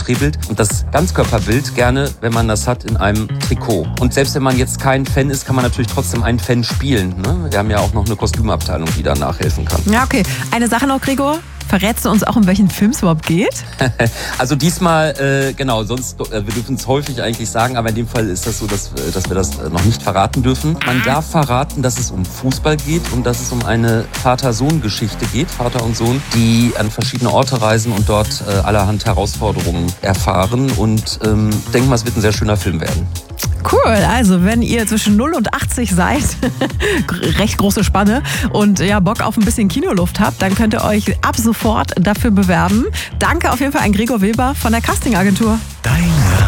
Porträtbild und das Ganzkörperbild gerne, wenn man das hat, in einem Trikot. Und selbst wenn man jetzt kein Fan ist, kann man natürlich trotzdem einen Fan spielen. Ne? Wir haben ja auch noch eine Kostümabteilung, die da nachhelfen kann. Ja, okay. Eine Sache noch, Gregor. Verrätst du uns auch, um welchen Film es überhaupt geht? Also diesmal, genau, sonst, wir dürfen es häufig eigentlich sagen, aber in dem Fall ist das so, dass wir das noch nicht verraten dürfen. Man darf verraten, dass es um Fußball geht und dass es um eine Vater-Sohn-Geschichte geht, Vater und Sohn, die an verschiedene Orte reisen und dort allerhand Herausforderungen erfahren. Und denke mal, es wird ein sehr schöner Film werden. Cool, also wenn ihr zwischen 0 und 80 seid, recht große Spanne und ja Bock auf ein bisschen Kinoluft habt, dann könnt ihr euch ab sofort dafür bewerben. Danke auf jeden Fall an Gregor Weber von der Castingagentur. Dein